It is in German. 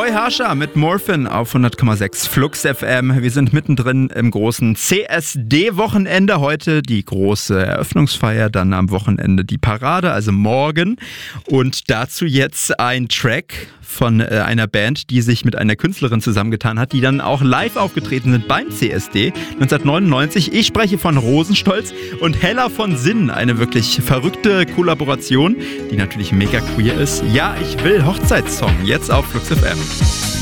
Roy Harscher mit Morphin auf 100,6 Flux FM. Wir sind mittendrin im großen CSD-Wochenende. Heute die große Eröffnungsfeier, dann am Wochenende die Parade, also morgen. Und dazu jetzt ein Track von einer Band, die sich mit einer Künstlerin zusammengetan hat, die dann auch live aufgetreten sind beim CSD 1999. Ich spreche von Rosenstolz und Hella von Sinn. Eine wirklich verrückte Kollaboration, die natürlich mega queer ist. Ja, ich will Hochzeitssong, jetzt auf Flux FM.